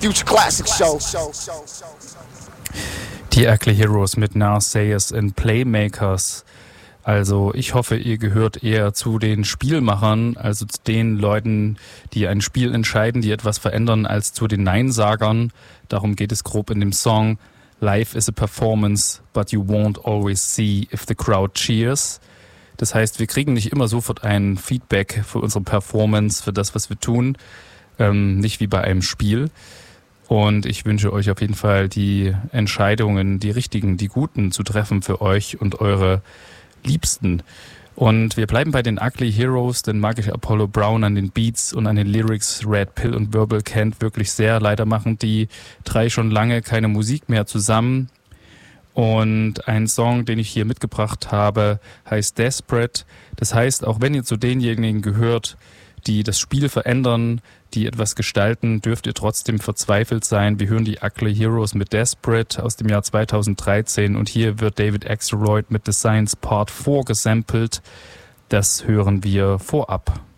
Future Classic Show. Die Ugly Heroes mit Naysayers and Playmakers. Also ich hoffe, ihr gehört eher zu den Spielmachern, also zu den Leuten, die ein Spiel entscheiden, die etwas verändern, als zu den Neinsagern. Darum geht es grob in dem Song. Life is a performance, but you won't always see if the crowd cheers. Das heißt, wir kriegen nicht immer sofort ein Feedback für unsere Performance, für das, was wir tun. Nicht wie bei einem Spiel. Und ich wünsche euch auf jeden Fall die Entscheidungen, die richtigen, die guten zu treffen für euch und eure Liebsten. Und wir bleiben bei den Ugly Heroes, denn mag ich Apollo Brown an den Beats und an den Lyrics. Red Pill und Verbal Kent wirklich sehr. Leider machen die drei schon lange keine Musik mehr zusammen. Und ein Song, den ich hier mitgebracht habe, heißt Desperate. Das heißt, auch wenn ihr zu denjenigen gehört, die das Spiel verändern, die etwas gestalten, dürft ihr trotzdem verzweifelt sein. Wir hören die Ugly Heroes mit Desperate aus dem Jahr 2013 und hier wird David Axelrod mit The Science Part 4 gesampelt. Das hören wir vorab.